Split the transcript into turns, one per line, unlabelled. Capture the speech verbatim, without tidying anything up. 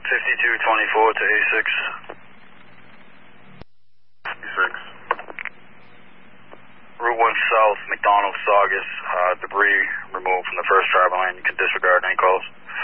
fifty-two twenty-four to A six.
A six.
Route one South, McDonald, Saugus, uh, debris removed from the first travel lane. You can disregard any calls.